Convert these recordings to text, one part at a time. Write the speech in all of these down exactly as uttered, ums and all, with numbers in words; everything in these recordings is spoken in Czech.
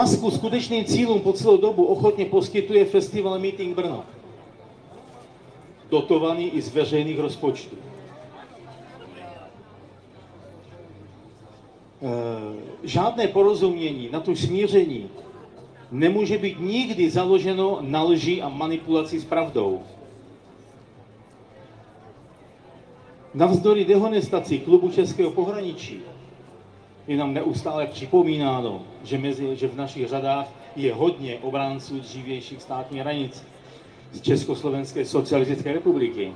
Lásku skutečným cílům po celou dobu ochotně poskytuje Festival Meeting Brno, dotovaný i z veřejných rozpočtů. E, žádné porozumění, natož smíření, nemůže být nikdy založeno na lži a manipulaci s pravdou. Navzdory dehonestaci klubu Českého pohraničí je nám neustále připomínáno, že, mezi, že v našich řadách je hodně obránců dřívějších státních hranic z Československé socialistické republiky.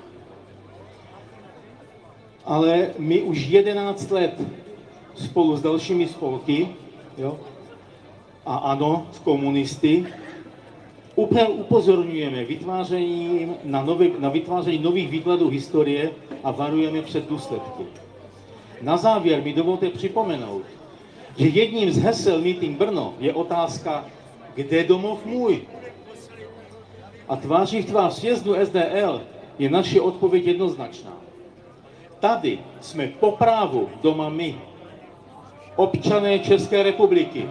Ale my už jedenáct let spolu s dalšími spolky, jo, a ano, s komunisty, upozorňujeme vytvářením na, nové, na vytváření nových výkladů historie a varujeme před důsledky. Na závěr mi dovolte připomenout, že jedním z hesel Meeting Brno je otázka, kde domov můj? A tváří v tvář sjezdu S D L je naše odpověď jednoznačná. Tady jsme po právu doma my, občané České republiky.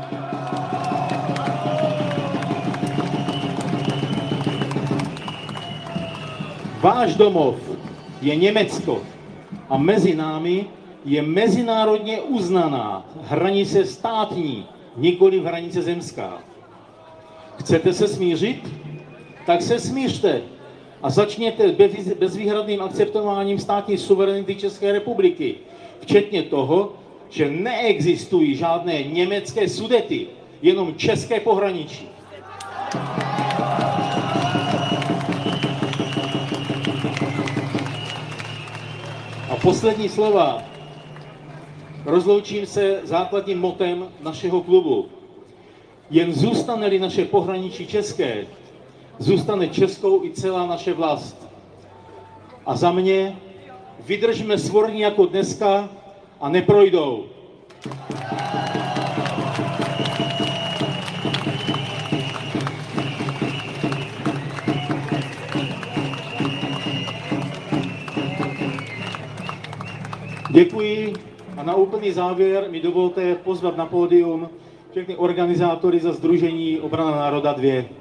Váš domov je Německo a mezi námi je mezinárodně uznaná hranice státní, nikoli hranice zemská. Chcete se smířit? Tak se smířte a začněte bezvýhradným akceptováním státní suverenity České republiky, včetně toho, že neexistují žádné německé Sudety, jenom české pohraničí. A poslední slova. Rozloučím se základním motem našeho klubu. Jen zůstane-li naše pohraničí české, zůstane českou i celá naše vlast. A za mě vydržme svorní jako dneska a neprojdou. Děkuji a na úplný závěr mi dovolte pozvat na pódium všechny organizátory za Sdružení Obrana národa dva.